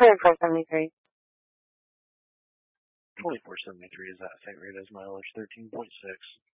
2473. 2473 is that same rate as mileage, 13.6.